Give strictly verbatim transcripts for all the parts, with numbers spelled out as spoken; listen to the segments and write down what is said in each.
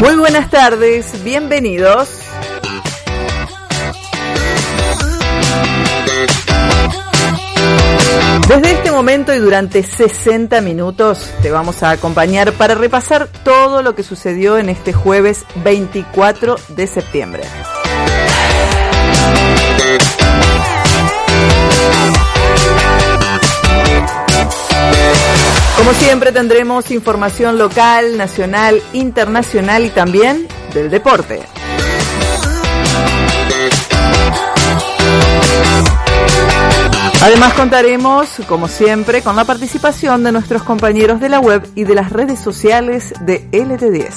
Muy buenas tardes, bienvenidos. Desde este momento y durante sesenta minutos te vamos a acompañar para repasar todo lo que sucedió en este jueves veinticuatro de septiembre. Como siempre tendremos información local, nacional, internacional y también del deporte. Además contaremos, como siempre, con la participación de nuestros compañeros de la web y de las redes sociales de L T diez.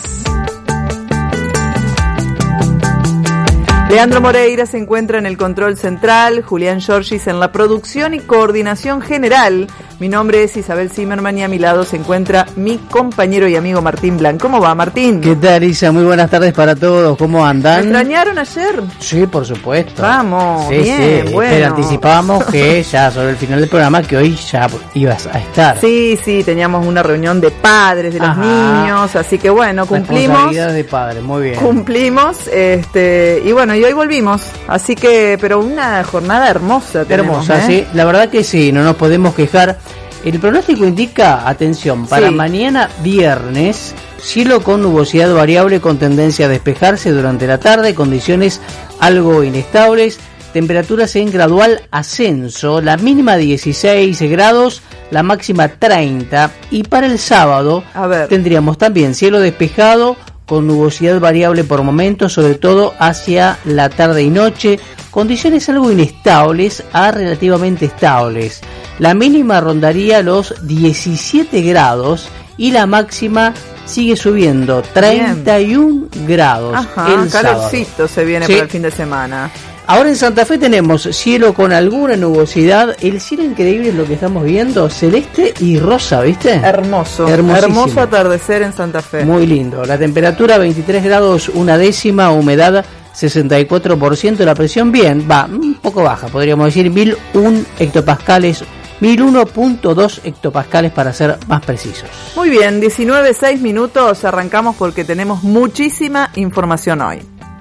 Leandro Moreira se encuentra en el control central, Julián Giorgis en la producción y coordinación general. Mi nombre es Isabel Zimmerman y a mi lado se encuentra mi compañero y amigo Martín Blanc. ¿Cómo va, Martín? ¿Qué tal, Isa? Muy buenas tardes para todos. ¿Cómo andan? ¿Me extrañaron ayer? Sí, por supuesto. Vamos, sí, bien, sí. bueno. Pero anticipábamos que ya sobre el final del programa que hoy ya ibas a estar. Sí, sí, teníamos una reunión de padres de los Ajá. niños, así que bueno, cumplimos. Responsabilidad de padres, muy bien. Cumplimos, este, y bueno, y hoy volvimos. Así que, pero una jornada hermosa tenemos, Hermosa, ¿eh? sí. La verdad que sí, no nos podemos quejar. El pronóstico indica, atención, para sí. mañana viernes, cielo con nubosidad variable con tendencia a despejarse durante la tarde, condiciones algo inestables, temperaturas en gradual ascenso, la mínima dieciséis grados, la máxima treinta, y para el sábado a ver. tendríamos también cielo despejado con nubosidad variable por momentos, sobre todo hacia la tarde y noche, condiciones algo inestables a relativamente estables. La mínima rondaría los diecisiete grados y la máxima sigue subiendo, treinta y uno Bien. grados. Ajá, el calorcito sábado. se viene Sí. para el fin de semana. Ahora en Santa Fe tenemos cielo con alguna nubosidad, el cielo increíble es lo que estamos viendo, celeste y rosa, ¿viste? Hermoso, Hermosísimo. hermoso atardecer en Santa Fe. Muy lindo, la temperatura veintitrés grados, una décima, humedad sesenta y cuatro por ciento, la presión bien, va, un poco baja, podríamos decir mil uno hectopascales, mil uno punto dos hectopascales para ser más precisos. Muy bien, diecinueve, seis minutos, arrancamos porque tenemos muchísima información hoy.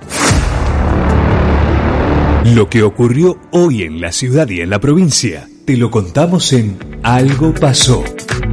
Lo que ocurrió hoy en la ciudad y en la provincia, te lo contamos en Algo Pasó.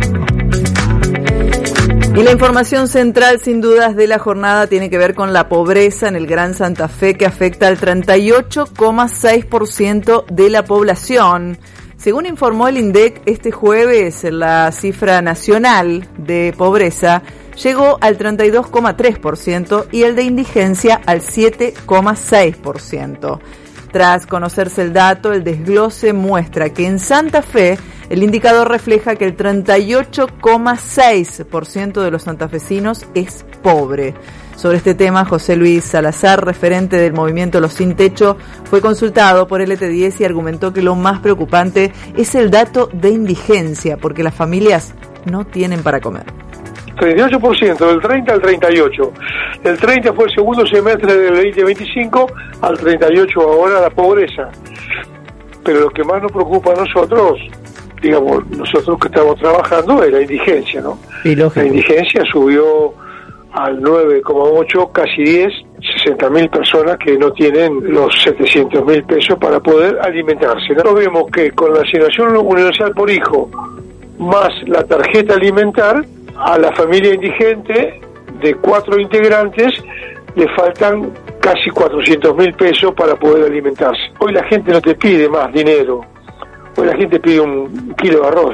Y la información central, sin dudas, de la jornada tiene que ver con la pobreza en el Gran Santa Fe, que afecta al treinta y ocho coma seis por ciento de la población. Según informó el INDEC este jueves, la cifra nacional de pobreza llegó al treinta y dos coma tres por ciento y el de indigencia al siete coma seis por ciento. Tras conocerse el dato, el desglose muestra que en Santa Fe el indicador refleja que el treinta y ocho coma seis por ciento de los santafesinos es pobre. Sobre este tema, José Luis Salazar, referente del movimiento Los Sin Techo, fue consultado por L T diez y argumentó que lo más preocupante es el dato de indigencia, porque las familias no tienen para comer. treinta y ocho por ciento, del treinta al treinta y ocho. El treinta fue el segundo semestre del veinte veinticinco, al treinta y ocho ahora la pobreza. Pero lo que más nos preocupa a nosotros, digamos, nosotros que estamos trabajando, es la indigencia, ¿no? Sí, lógico. La indigencia subió al nueve coma ocho, casi diez, sesenta mil personas que no tienen los setecientos mil pesos para poder alimentarse. Nosotros vemos que con la asignación universal por hijo, más la tarjeta alimentar, a la familia indigente de cuatro integrantes le faltan casi cuatrocientos mil pesos para poder alimentarse. Hoy la gente no te pide más dinero, hoy la gente pide un kilo de arroz.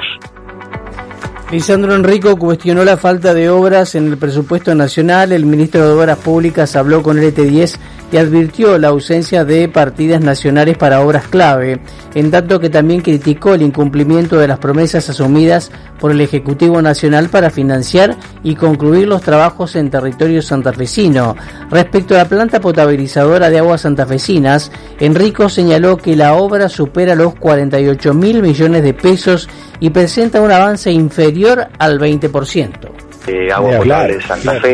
Lisandro Enrico cuestionó la falta de obras en el presupuesto nacional. El ministro de Obras Públicas habló con L T diez y advirtió la ausencia de partidas nacionales para obras clave, en tanto que también criticó el incumplimiento de las promesas asumidas por el Ejecutivo Nacional para financiar y concluir los trabajos en territorio santafesino. Respecto a la planta potabilizadora de aguas santafesinas, Enrico señaló que la obra supera los cuarenta y ocho mil millones de pesos y presenta un avance inferior al veinte por ciento. Eh, agua potable de Santa Fe